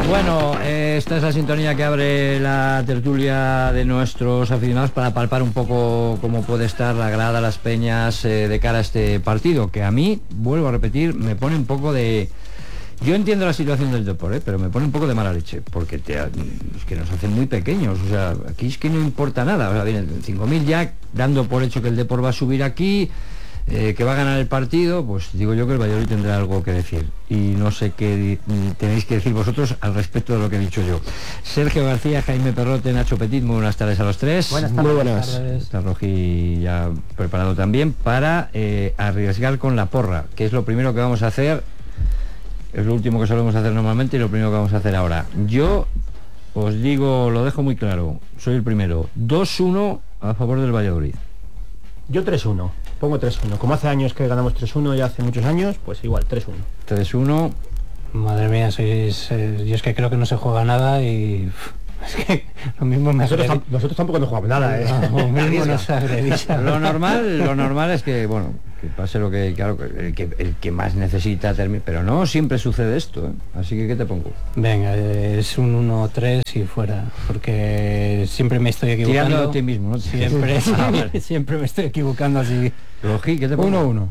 Bueno, esta es la sintonía que abre la tertulia de nuestros aficionados para palpar un poco cómo puede estar la grada, las peñas de cara a este partido, que a mí, vuelvo a repetir, me pone un poco de... Yo entiendo la situación del deporte, pero me pone un poco de mala leche, porque es que nos hacen muy pequeños, o sea, aquí es que no importa nada, o sea, vienen 5.000 ya, dando por hecho que el Depor va a subir aquí, que va a ganar el partido, pues digo yo que el Valladolid tendrá algo que decir, y no sé qué tenéis que decir vosotros al respecto de lo que he dicho yo. Sergio García, Jaime Perrote, Nacho Petit, muy buenas tardes a los tres. Buenas tardes. Muy buenas. Está Roji ya preparado también para arriesgar con la porra, que es lo primero que vamos a hacer. Es lo último que solemos hacer normalmente y lo primero que vamos a hacer ahora. Yo os digo, lo dejo muy claro, soy el primero. 2-1 a favor del Valladolid. Yo 3-1, pongo 3-1. Como hace años que ganamos 3-1 y hace muchos años, pues igual, 3-1. 3-1. Madre mía, yo es que creo que no se juega nada y... Es que lo mismo me nosotros tampoco no jugamos nada, Lo mismo nos agredís. Lo normal es que, bueno, que pase lo que, claro, el que más necesita terminar, pero no siempre sucede esto, ¿eh? Así que ¿qué te pongo? Venga, es un 1-3 y fuera, porque siempre me estoy equivocando. Tirando a ti mismo, ¿no? Siempre me estoy equivocando así. Roji, ¿qué te pongo? 1-1.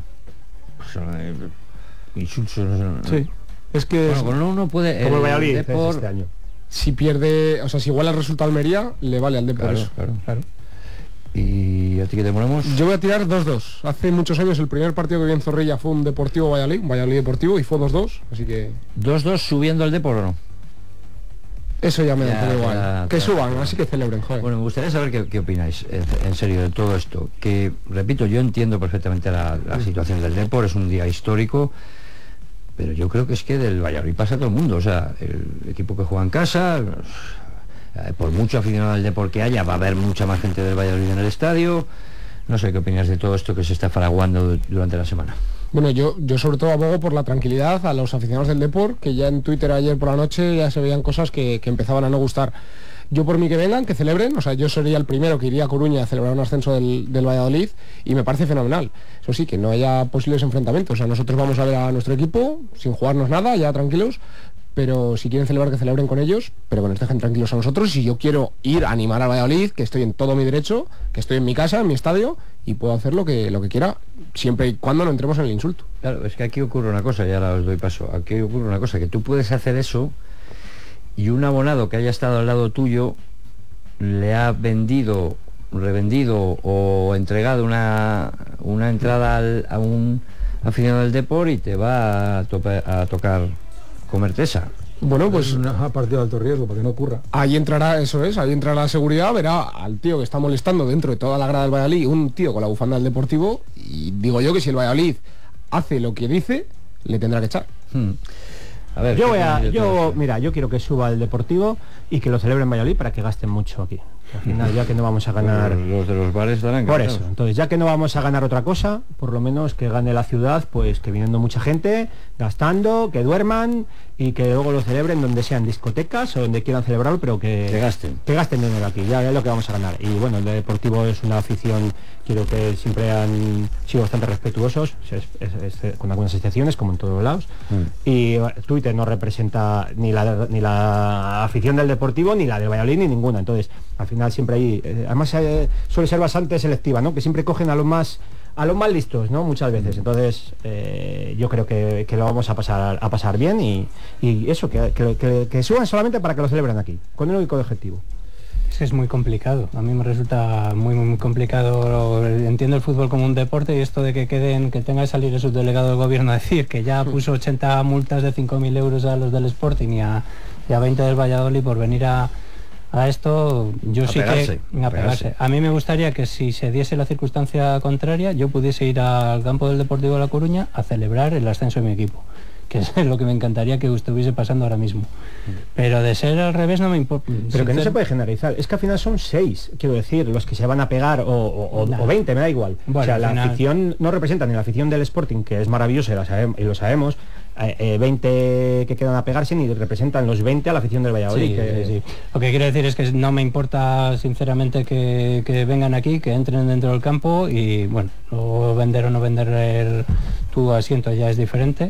Insultos. Sí. Es que bueno, con uno puede... Como el Valladolid este año. Si pierde, o sea, si igual el resultado Almería, le vale al Depor. Claro. ¿Y a ti qué te ponemos? Yo voy a tirar 2-2. Hace muchos años el primer partido que vi en Zorrilla fue un Deportivo Valladolid, un Valladolid Deportivo, y fue 2-2, así que... 2-2 subiendo al Depor, ¿o no? Eso ya me da igual. Que suban, así que celebren, joder. Bueno, me gustaría saber qué opináis, en serio, de todo esto. Que, repito, yo entiendo perfectamente la situación del Depor, es un día histórico, pero yo creo que es que del Valladolid pasa todo el mundo, o sea, el equipo que juega en casa, por mucho aficionado al Depor que haya, va a haber mucha más gente del Valladolid en el estadio. No sé qué opinas de todo esto que se está fraguando durante la semana. Bueno, yo sobre todo abogo por la tranquilidad a los aficionados del Depor, que ya en Twitter ayer por la noche ya se veían cosas que empezaban a no gustar. Yo por mí que vengan, que celebren, o sea, yo sería el primero que iría a Coruña a celebrar un ascenso del Valladolid y me parece fenomenal. Eso sí, que no haya posibles enfrentamientos, o sea, nosotros vamos a ver a nuestro equipo sin jugarnos nada, ya tranquilos, pero si quieren celebrar que celebren con ellos, pero que nos dejen tranquilos a nosotros. Y yo quiero ir a animar al Valladolid, que estoy en todo mi derecho, que estoy en mi casa, en mi estadio, y puedo hacer lo que quiera, siempre y cuando no entremos en el insulto. Claro, es que aquí ocurre una cosa, y ahora os doy paso, aquí ocurre una cosa, que tú puedes hacer eso y un abonado que haya estado al lado tuyo le ha vendido, revendido o entregado una entrada a un aficionado del Depor y te va a tocar comerte esa. Bueno, pues una partida de alto riesgo para que no ocurra. Ahí entrará la seguridad, verá al tío que está molestando dentro de toda la grada del Valladolid, un tío con la bufanda del Deportivo, y digo yo que si el Valladolid hace lo que dice, le tendrá que echar. A ver, yo quiero que suba el Deportivo y que lo celebre en Valladolid para que gasten mucho aquí. Al final, ya que no vamos a ganar... Los de los bares estarán por eso, entonces ya que no vamos a ganar otra cosa, por lo menos que gane la ciudad, pues que viniendo mucha gente, gastando, que duerman y que luego lo celebren donde sean discotecas o donde quieran celebrarlo, pero que gasten dinero aquí, ya es lo que vamos a ganar. Y bueno, el Deportivo es una afición, quiero que siempre han sido bastante respetuosos, con algunas excepciones, como en todos lados, y Twitter no representa ni la afición del Deportivo, ni la del Valladolid, ni ninguna. Entonces, al final siempre hay, además suele ser bastante selectiva, ¿no? Que siempre cogen a los más listos, ¿no? Muchas veces. Entonces yo creo que lo vamos a pasar bien y eso, que suban solamente para que lo celebren aquí, con el único objetivo. Es muy complicado, a mí me resulta muy complicado. Entiendo el fútbol como un deporte, y esto de que tenga que salir el subdelegado del gobierno a decir que ya puso 80 multas de 5.000 euros a los del Sporting y a 20 del Valladolid por venir a esto, yo sí que a pegarse. A mí me gustaría que si se diese la circunstancia contraria, yo pudiese ir al campo del Deportivo de La Coruña a celebrar el ascenso de mi equipo, que es lo que me encantaría que estuviese pasando ahora mismo. Pero de ser al revés no me importa. Pero que no se puede generalizar, es que al final son 6, quiero decir, los que se van a pegar o 20, me da igual. Bueno, o sea, la afición no representa ni la afición del Sporting, que es maravillosa y lo sabemos, 20 que quedan a pegarse, ni representan los 20 a la afición del Valladolid. Sí. Lo que quiero decir es que no me importa sinceramente que vengan aquí, que entren dentro del campo y bueno, luego vender o no vender tu asiento ya es diferente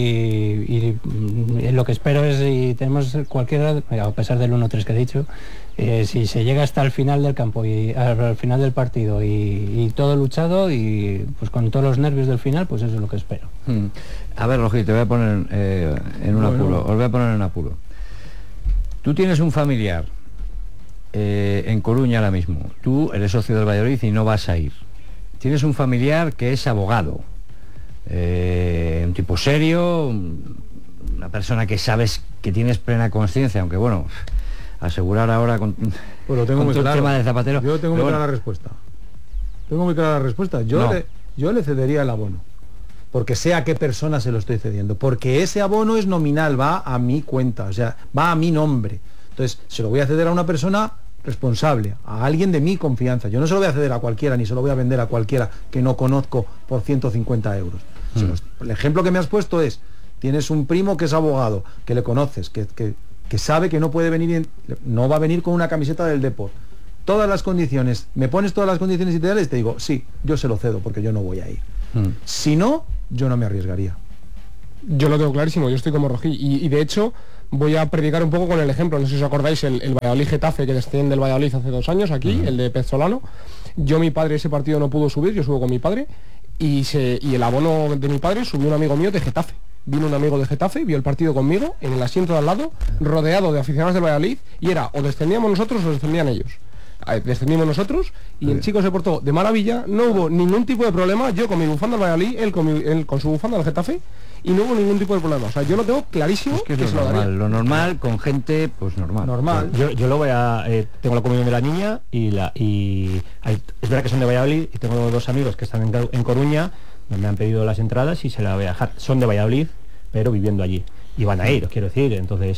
y lo que espero es, y tenemos cualquiera, a pesar del 1-3 que he dicho, si se llega hasta el final del campo y al final del partido y todo luchado y pues con todos los nervios del final, pues eso es lo que espero. A ver, Rogi, te voy a poner en un apuro, os voy a poner en apuro. Tú tienes un familiar en Coruña ahora mismo, tú eres socio del Valladolid y no vas a ir. Tienes un familiar que es abogado, un tipo serio, una persona que sabes que tienes plena conciencia, aunque bueno, asegurar ahora con, pues lo tengo con muy todo claro. el tema de Zapatero. Yo tengo muy clara la respuesta. Tengo muy clara la respuesta. Yo le cedería el abono. Porque sé a qué persona se lo estoy cediendo. Porque ese abono es nominal, va a mi cuenta, o sea, va a mi nombre. Entonces, se lo voy a ceder a una persona responsable, a alguien de mi confianza. Yo no se lo voy a ceder a cualquiera, ni se lo voy a vender a cualquiera que no conozco por 150 euros. El ejemplo que me has puesto es, tienes un primo que es abogado, que le conoces, que sabe que no puede venir, no va a venir con una camiseta del Depor. Todas las condiciones, me pones todas las condiciones ideales, te digo, sí, yo se lo cedo porque yo no voy a ir. Si no, yo no me arriesgaría. Yo lo tengo clarísimo, yo estoy como Rojí y de hecho voy a predicar un poco con el ejemplo, no sé si os acordáis el Valladolid-Getafe que desciende del Valladolid hace 2 años aquí, el de Pezzolano. Mi padre ese partido no pudo subir, yo subo con mi padre y el abono de mi padre subió un amigo mío de Getafe. Vino un amigo de Getafe, vio el partido conmigo en el asiento de al lado, rodeado de aficionados del Valladolid, y era o descendíamos nosotros o descendían ellos. Descendimos nosotros y el chico se portó de maravilla, no hubo ningún tipo de problema, yo con mi bufanda del Valladolid, él con su bufanda del Getafe, y no hubo ningún tipo de problema. O sea, yo lo tengo clarísimo, es que es lo normal con gente, pues normal. Yo lo voy a... tengo la comunión de la niña es verdad que son de Valladolid y tengo 2 amigos que están en Coruña, me han pedido las entradas y se las voy a dejar. Son de Valladolid, pero viviendo allí. Y van a ir, os quiero decir. Entonces,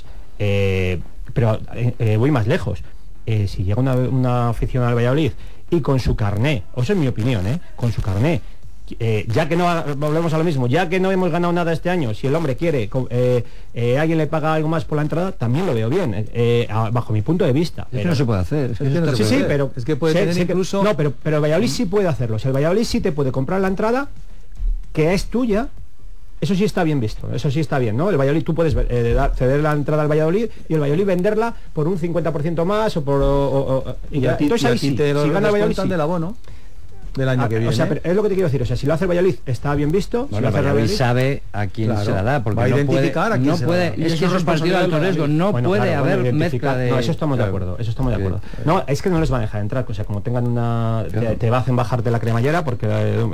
pero voy más lejos. Si llega una aficionada al Valladolid y con su carné, o eso es mi opinión, con su carné, ya que no volvemos a lo mismo, ya que no hemos ganado nada este año, si el hombre quiere, alguien le paga algo más por la entrada, también lo veo bien, bajo mi punto de vista. Pero no se puede hacer. Pero es que puede tener incluso... No, pero el Valladolid sí puede hacerlo. Si el Valladolid sí te puede comprar la entrada, que es tuya. Eso sí está bien visto, eso sí está bien, ¿no? El Valladolid, tú puedes ceder la entrada al Valladolid y el Valladolid venderla por un 50% más o por... entonces ahí sí, te lo si gana el Valladolid sí. Del abono del año que viene. O sea, pero es lo que te quiero decir, o sea, si lo hace el Valladolid está bien visto. Bueno, si lo hace el Valladolid sabe a quién se la da, porque va a identificar a quién no puede, es que es un partido de alto riesgo, no puede haber mezcla de... No, eso estamos de acuerdo, No, es que no les van a dejar entrar, o sea, como tengan una... Te hacen bajarte la cremallera porque...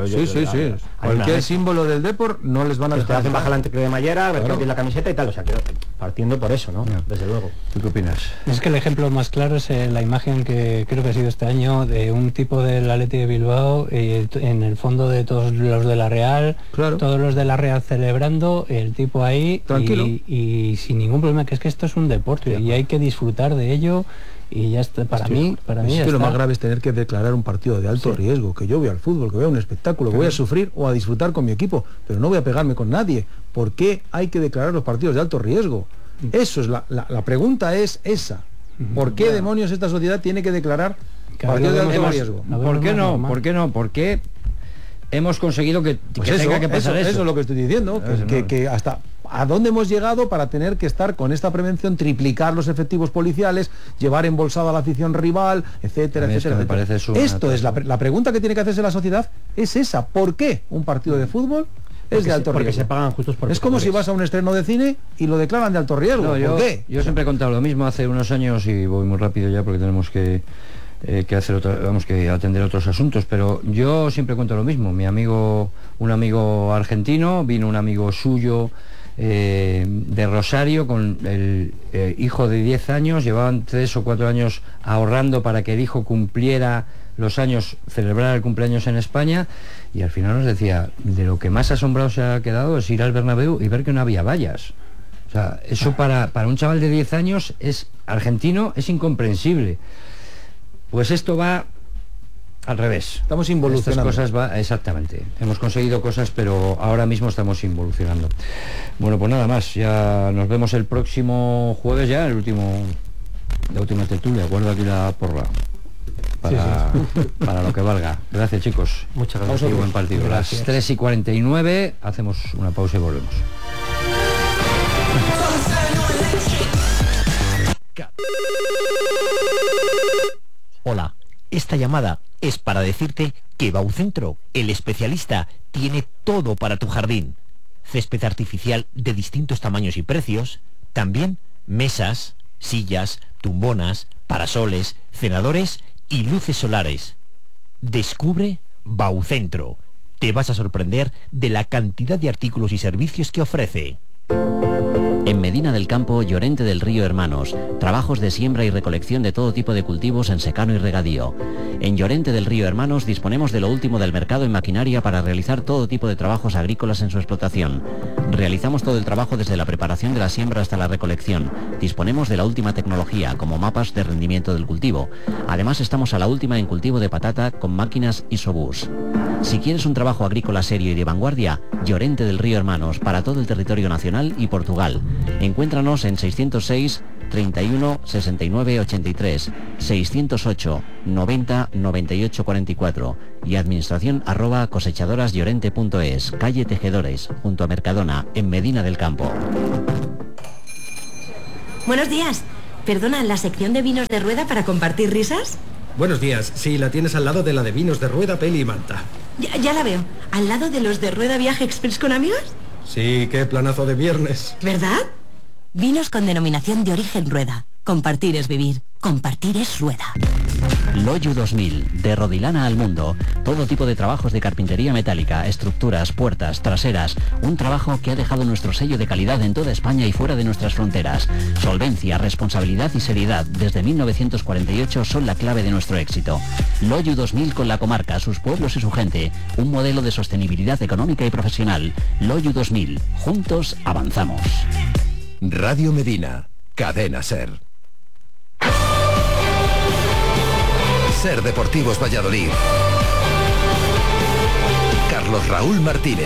Sí. Cualquier símbolo del Depor no les van a dejar. Te hacen bajar la cremallera, ver la camiseta y tal, o sea, que partiendo por eso, ¿no? Desde luego. ¿Tú qué opinas? Es que el ejemplo más claro es la imagen que creo que ha sido este año de un tipo del Athletic de Bilbao en el fondo de todos los de la Real, todos los de la Real celebrando, el tipo ahí tranquilo y sin ningún problema, que es que esto es un deporte y hay que disfrutar de ello y ya está. Para mí es que lo más grave es tener que declarar un partido de alto riesgo, que yo voy al fútbol, que voy a un espectáculo, que voy a sufrir o a disfrutar con mi equipo, pero no voy a pegarme con nadie. ¿Por qué hay que declarar los partidos de alto riesgo? Eso es la pregunta es esa. ¿Por qué demonios esta sociedad tiene que declarar partidos de alto riesgo? ¿Por qué no? ¿Por qué no? ¿Por qué hemos conseguido que tenga que pasar eso? Eso es lo que estoy diciendo, que hasta a dónde hemos llegado para tener que estar con esta prevención, triplicar los efectivos policiales, llevar embolsada a la afición rival, etcétera, etcétera. Esto es la pregunta que tiene que hacerse la sociedad, es esa. ¿Por qué un partido de fútbol es de alto riesgo? Porque se pagan justos por... Es como si vas a un estreno de cine y lo declaran de alto riesgo. ¿Por qué? Yo siempre he contado lo mismo hace unos años y voy muy rápido ya porque tenemos que atender otros asuntos, pero yo siempre cuento lo mismo. Un amigo argentino, vino un amigo suyo de Rosario con el hijo de 10 años, llevaban 3 o 4 años ahorrando para que el hijo cumpliera los años, celebrara el cumpleaños en España, y al final nos decía, de lo que más asombrado se ha quedado es ir al Bernabéu y ver que no había vallas. O sea, eso para un chaval de 10 años argentino es incomprensible. Pues esto va al revés. Estamos involucionando. Estas cosas exactamente. Hemos conseguido cosas, pero ahora mismo estamos involucionando. Bueno, pues nada más. Ya nos vemos el próximo jueves, ya la última tertulia. Guarda aquí la porra. para lo que valga. Gracias, chicos. Muchas gracias. Y buen partido. Gracias. Las 3:49, hacemos una pausa y volvemos. Hola, esta llamada es para decirte que Baucentro, el especialista, tiene todo para tu jardín. Césped artificial de distintos tamaños y precios, también mesas, sillas, tumbonas, parasoles, cenadores y luces solares. Descubre Baucentro. Te vas a sorprender de la cantidad de artículos y servicios que ofrece. En Medina del Campo, Llorente del Río Hermanos, trabajos de siembra y recolección de todo tipo de cultivos en secano y regadío. En Llorente del Río Hermanos disponemos de lo último del mercado en maquinaria para realizar todo tipo de trabajos agrícolas en su explotación. Realizamos todo el trabajo desde la preparación de la siembra hasta la recolección. Disponemos de la última tecnología, como mapas de rendimiento del cultivo. Además estamos a la última en cultivo de patata con máquinas Isobus. Si quieres un trabajo agrícola serio y de vanguardia, Llorente del Río Hermanos, para todo el territorio nacional y Portugal. Encuéntranos en 606 31 69 83, 608 90 98 44 y administración @cosechadorasllorente.es, calle Tejedores, junto a Mercadona, en Medina del Campo. Buenos días. Perdona, ¿la sección de vinos de rueda para compartir risas? Buenos días. Sí, la tienes al lado de la de vinos de rueda, peli y manta. Ya la veo. ¿Al lado de los de rueda viaje express con amigos? Sí, qué planazo de viernes. ¿Verdad? Vinos con denominación de origen rueda. Compartir es vivir. Compartir es rueda. Loyu 2000, de Rodilana al mundo. Todo tipo de trabajos de carpintería metálica, estructuras, puertas, traseras. Un trabajo que ha dejado nuestro sello de calidad en toda España y fuera de nuestras fronteras. Solvencia, responsabilidad y seriedad desde 1948 son la clave de nuestro éxito. Loyu 2000 con la comarca, sus pueblos y su gente. Un modelo de sostenibilidad económica y profesional. Loyu 2000. Juntos avanzamos. Radio Medina, Cadena Ser. Ser Deportivos Valladolid. Carlos Raúl Martínez.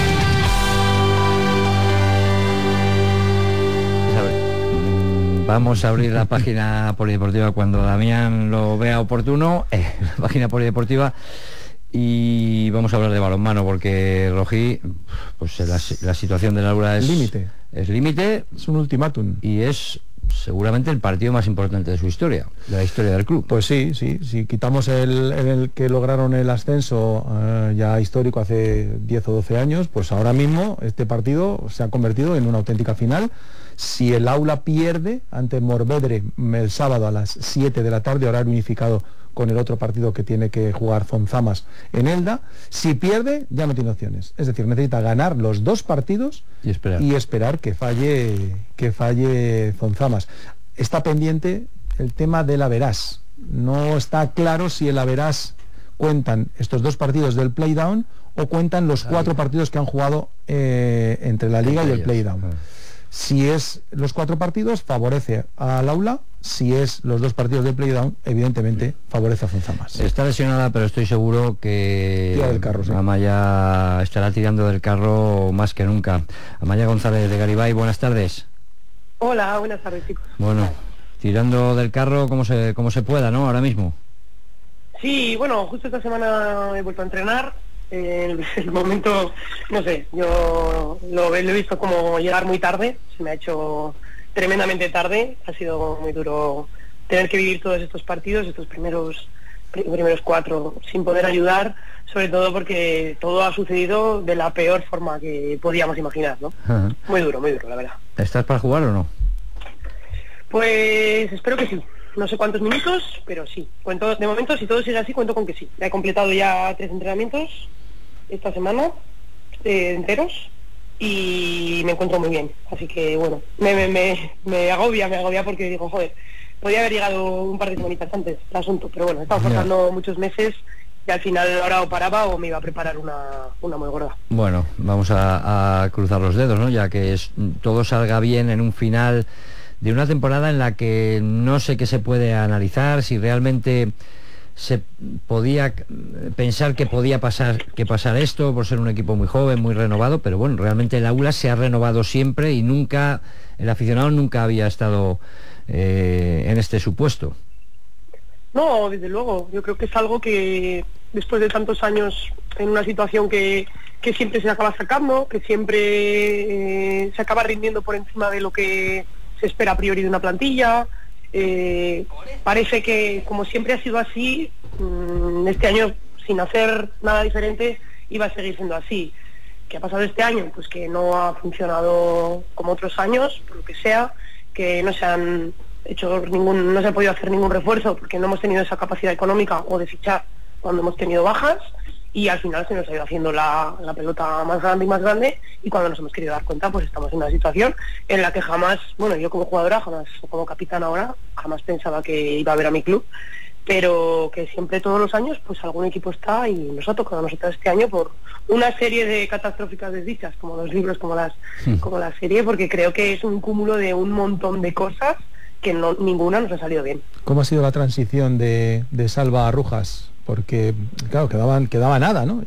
Vamos a abrir la página polideportiva cuando Damián lo vea oportuno, la página polideportiva, y vamos a hablar de balonmano porque Rojí, pues la situación del Aula es límite. Es límite. Es un ultimátum. Y es seguramente el partido más importante de su historia, de la historia del club. Pues sí, si quitamos el que lograron el ascenso ya histórico hace 10 o 12 años, pues ahora mismo este partido se ha convertido en una auténtica final. Si el Aula pierde ante Morvedre el sábado a las 7 de la tarde, horario unificado con el otro partido que tiene que jugar Fonzamas en Elda, si pierde ya no tiene opciones. Es decir, necesita ganar los dos partidos y esperar que falle Fonzamas. Está pendiente el tema del averás. No está claro si el averás cuentan estos dos partidos del playdown o cuentan los 4 partidos que han jugado entre la liga y el playdown. Si es los 4 partidos, favorece al Aula. Si es los 2 partidos de playdown, evidentemente favorece a Fonzamas. Está lesionada, pero estoy seguro que tira del carro, sí. Amaya estará tirando del carro más que nunca. Amaya González de Garibay, buenas tardes. Hola, buenas tardes, chicos. Bueno, tirando del carro como se pueda, ¿no? Ahora mismo. Sí, bueno, justo esta semana he vuelto a entrenar. El momento, no sé, yo lo he visto como llegar muy tarde, se me ha hecho tremendamente tarde, ha sido muy duro tener que vivir todos estos partidos, estos primeros 4 sin poder ayudar, sobre todo porque todo ha sucedido de la peor forma que podíamos imaginar, ¿no? Ajá. Muy duro, la verdad. ¿Estás para jugar o no? Pues espero que sí. No sé cuántos minutos, pero sí. Cuento, de momento, si todo sigue así, cuento con que sí. He completado ya 3 entrenamientos esta semana, enteros, y me encuentro muy bien. Así que, bueno, me agobia porque digo, joder, podía haber llegado un par de semanitas antes el asunto, pero bueno, he estado forzando muchos meses y al final ahora o paraba o me iba a preparar una muy gorda. Bueno, vamos a cruzar los dedos, ¿no? Ya que todo salga bien en un final de una temporada en la que no sé qué se puede analizar, si realmente se podía pensar que podía pasar esto por ser un equipo muy joven, muy renovado, pero bueno, realmente el Aula se ha renovado siempre y nunca, el aficionado nunca había estado en este supuesto. No, desde luego. Yo creo que es algo que después de tantos años en una situación que siempre se acaba sacando, que siempre se acaba rindiendo por encima de lo que se espera a priori de una plantilla. Parece que, como siempre ha sido así, este año, sin hacer nada diferente, iba a seguir siendo así. ¿Qué ha pasado este año? Pues que no ha funcionado como otros años, por lo que sea, que no se han no se ha podido hacer ningún refuerzo porque no hemos tenido esa capacidad económica o de fichar cuando hemos tenido bajas, y al final se nos ha ido haciendo la pelota más grande, y cuando nos hemos querido dar cuenta, pues estamos en una situación en la que jamás, bueno, yo como jugadora jamás, o como capitán ahora, jamás pensaba que iba a ver a mi club, pero que siempre todos los años pues algún equipo está, y nos ha tocado a nosotros este año por una serie de catastróficas desdichas, como los libros, como la serie, porque creo que es un cúmulo de un montón de cosas que ninguna nos ha salido bien. ¿Cómo ha sido la transición de Salva a Rujas? Porque, claro, quedaba nada, ¿no?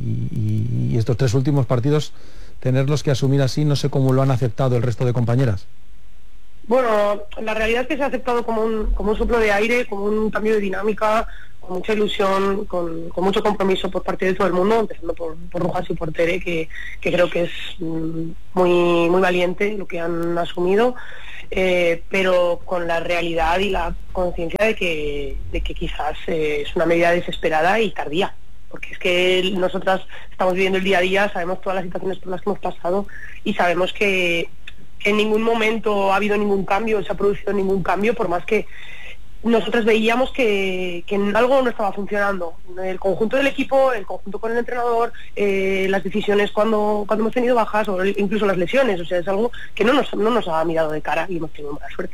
Y estos 3 últimos partidos, tenerlos que asumir así, no sé cómo lo han aceptado el resto de compañeras. Bueno, la realidad es que se ha aceptado como un soplo de aire, como un cambio de dinámica, con mucha ilusión, con mucho compromiso por parte de todo el mundo, empezando por Rujas y por Tere, que creo que es muy valiente lo que han asumido, pero con la realidad y la conciencia de que quizás es una medida desesperada y tardía, porque es que nosotras estamos viviendo el día a día, sabemos todas las situaciones por las que hemos pasado y sabemos que en ningún momento ha habido ningún cambio, se ha producido ningún cambio, por más que nosotros veíamos que algo no estaba funcionando. El conjunto del equipo, el conjunto con el entrenador, las decisiones cuando hemos tenido bajas o incluso las lesiones, o sea, es algo que no nos ha mirado de cara y hemos tenido mala suerte.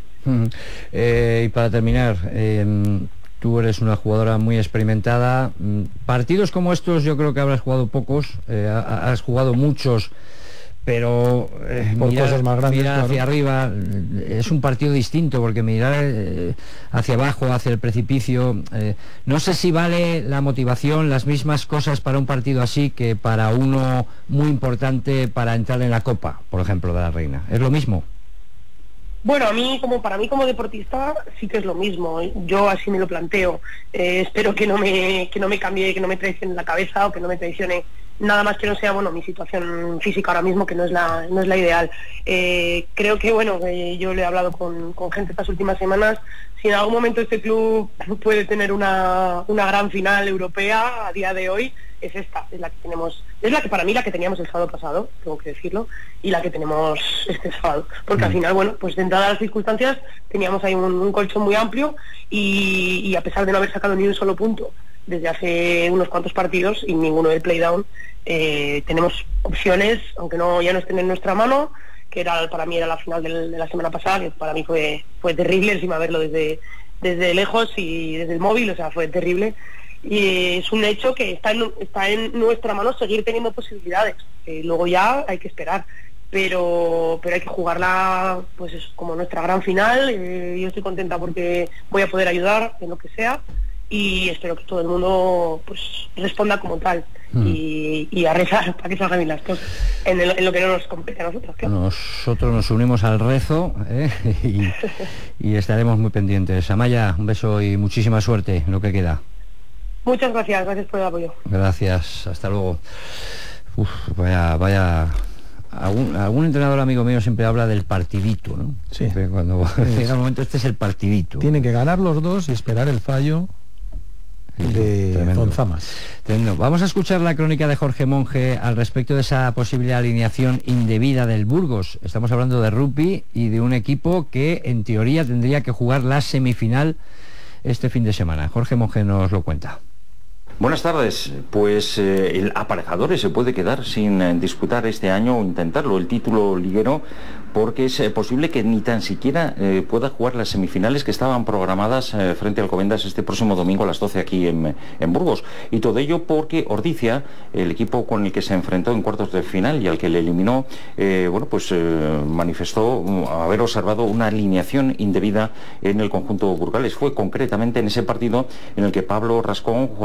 Y para terminar, tú eres una jugadora muy experimentada. Partidos como estos yo creo que habrás jugado pocos, has jugado muchos, pero cosas más grandes, mirar hacia claro. arriba es un partido distinto, porque mirar hacia abajo, hacia el precipicio, no sé si vale la motivación, las mismas cosas para un partido así que para uno muy importante para entrar en la Copa, por ejemplo, de la Reina. ¿Es lo mismo? Bueno, para mí como deportista sí que es lo mismo. Yo así me lo planteo. Espero que no me cambie, que no me traicione la cabeza o que no me traicione nada más que no sea, bueno, mi situación física ahora mismo, que no es la ideal. Creo que, yo le he hablado con gente estas últimas semanas. Si en algún momento este club puede tener una gran final europea a día de hoy, es esta, es la que tenemos, es la que para mí la que teníamos el sábado pasado, tengo que decirlo, y la que tenemos este sábado, porque al final, bueno, pues dentro de las circunstancias teníamos ahí un colchón muy amplio y a pesar de no haber sacado ni un solo punto desde hace unos cuantos partidos y ninguno del playdown, tenemos opciones, aunque ya no estén en nuestra mano, que para mí era la final de la semana pasada, que para mí fue terrible encima verlo desde lejos y desde el móvil, o sea, fue terrible. Y es un hecho que está en nuestra mano seguir teniendo posibilidades. Luego ya hay que esperar, pero hay que jugarla, pues es como nuestra gran final. Yo estoy contenta porque voy a poder ayudar en lo que sea y espero que todo el mundo pues responda como tal y a rezar para que salgan bien las cosas en lo que no nos compete a nosotros, claro. Nosotros nos unimos al rezo y estaremos muy pendientes. Amaya, un beso y muchísima suerte en lo que queda. Muchas gracias por el apoyo. Gracias, hasta luego. Vaya. Algún entrenador amigo mío siempre habla del partidito, ¿no? Sí. Siempre cuando llega el momento, este es el partidito. Tienen que ganar los dos y esperar el fallo de Gonzamas. Tremendo. Vamos a escuchar la crónica de Jorge Monge al respecto de esa posible alineación indebida del Burgos. Estamos hablando de rugby y de un equipo que en teoría tendría que jugar la semifinal este fin de semana. Jorge Monge nos lo cuenta. Buenas tardes. Pues el Aparejadores se puede quedar sin disputar este año o intentarlo el título liguero, porque es posible que ni tan siquiera pueda jugar las semifinales que estaban programadas frente al Alcobendas este próximo domingo a las 12 aquí en Burgos. Y todo ello porque Ordizia, el equipo con el que se enfrentó en cuartos de final y al que le eliminó, manifestó haber observado una alineación indebida en el conjunto burgalés. Fue concretamente en ese partido en el que Pablo Rascón, jugador madrileño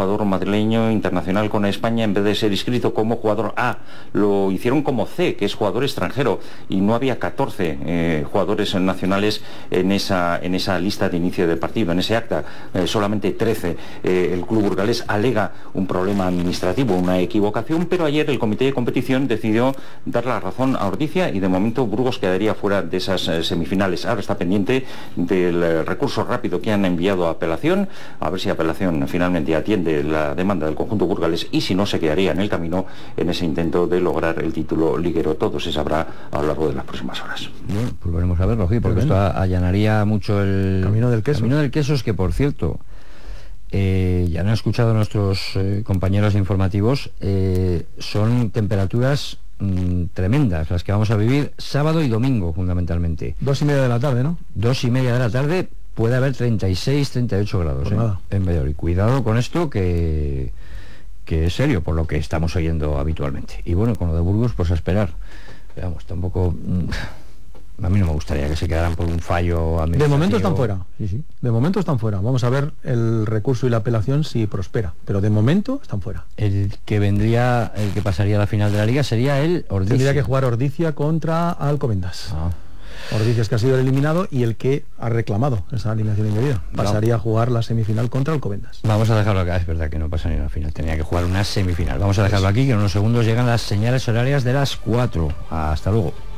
madrileño internacional con España, en vez de ser inscrito como jugador A, lo hicieron como C, que es jugador extranjero, y no había 14 jugadores nacionales en esa lista de inicio del partido, en ese acta, solamente 13. El club burgalés alega un problema administrativo, una equivocación, pero ayer el comité de competición decidió dar la razón a Ordizia y de momento Burgos quedaría fuera de esas semifinales. Ahora está pendiente del recurso rápido que han enviado a apelación, a ver si apelación finalmente atiende la demanda del conjunto burgalés, y si no, se quedaría en el camino en ese intento de lograr el título liguero. Todo se sabrá a lo largo de las próximas horas. Bueno, pues veremos a verlo, porque esto allanaría mucho el Camino del Queso. Camino del Queso, es que, por cierto, ya no he escuchado a nuestros compañeros informativos, son temperaturas tremendas las que vamos a vivir sábado y domingo, fundamentalmente. 2:30 de la tarde, ¿no? 2:30 de la tarde, puede haber 36, 38 grados en Valladolid. Cuidado con esto, que es serio, por lo que estamos oyendo habitualmente. Y bueno, con lo de Burgos, pues a esperar. Vamos, tampoco... A mí no me gustaría que se quedaran por un fallo administrativo. De momento están fuera. Sí. De momento están fuera. Vamos a ver el recurso y la apelación si prospera. Pero de momento están fuera. El que pasaría a la final de la liga sería el Ordizia. Tendría que jugar Ordizia contra Alcobendas. Ordizia es que ha sido eliminado y el que ha reclamado esa eliminación indebida. Pasaría a jugar la semifinal contra Alcobendas. Vamos a dejarlo acá. Es verdad que no pasa ni a la final. Tenía que jugar una semifinal. Vamos a dejarlo aquí, que en unos segundos llegan las señales horarias de las 4. Hasta luego.